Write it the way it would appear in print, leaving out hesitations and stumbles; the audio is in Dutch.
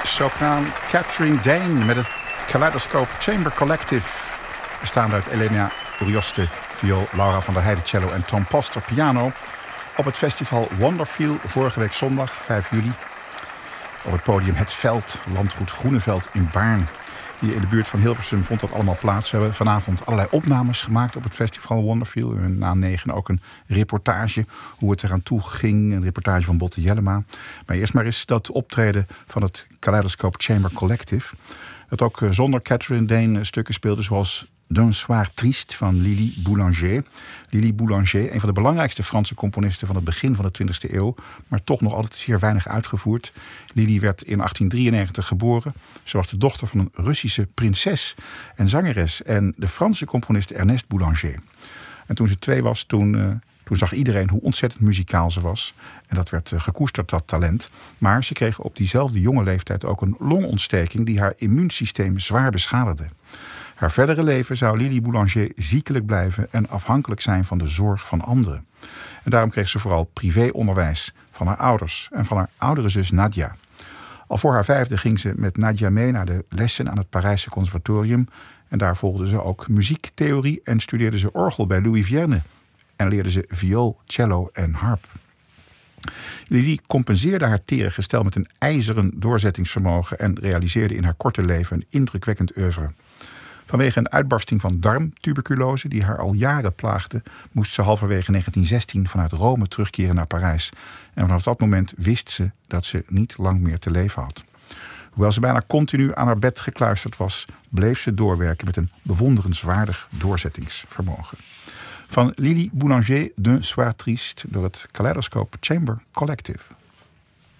sopraan Catherine Dane met het Kaleidoscope Chamber Collective. Bestaande uit Elena Urioste, viool, Laura van der Heijden, cello en Tom Poster, piano. Op het festival Wonderfeel vorige week zondag, 5 juli. Op het podium Het Veld, landgoed Groeneveld in Baarn. Hier in de buurt van Hilversum vond dat allemaal plaats. We hebben vanavond allerlei opnames gemaakt op het festival Wonderfeel. Na 9 ook een reportage hoe het eraan toe ging. Een reportage van Botte Jellema. Maar eerst maar eens dat optreden van het Kaleidoscope Chamber Collective. Dat ook zonder Catherine Dane stukken speelde zoals D'un soir triste van Lili Boulanger. Lili Boulanger, een van de belangrijkste Franse componisten van het begin van de 20e eeuw, maar toch nog altijd zeer weinig uitgevoerd. Lili werd in 1893 geboren. Ze was de dochter van een Russische prinses en zangeres en de Franse componist Ernest Boulanger. En toen ze 2 was, toen zag iedereen hoe ontzettend muzikaal ze was. En dat werd gekoesterd, dat talent. Maar ze kreeg op diezelfde jonge leeftijd ook een longontsteking die haar immuunsysteem zwaar beschadigde. Haar verdere leven zou Lili Boulanger ziekelijk blijven en afhankelijk zijn van de zorg van anderen. En daarom kreeg ze vooral privéonderwijs van haar ouders en van haar oudere zus Nadia. Al voor haar 5e ging ze met Nadia mee naar de lessen aan het Parijse conservatorium. En daar volgde ze ook muziektheorie en studeerde ze orgel bij Louis Vierne. En leerde ze viool, cello en harp. Lili compenseerde haar tere gestel met een ijzeren doorzettingsvermogen en realiseerde in haar korte leven een indrukwekkend oeuvre. Vanwege een uitbarsting van darmtuberculose die haar al jaren plaagde, moest ze halverwege 1916 vanuit Rome terugkeren naar Parijs. En vanaf dat moment wist ze dat ze niet lang meer te leven had. Hoewel ze bijna continu aan haar bed gekluisterd was, bleef ze doorwerken met een bewonderenswaardig doorzettingsvermogen. Van Lili Boulanger, D'un soir triste, door het Kaleidoscope Chamber Collective.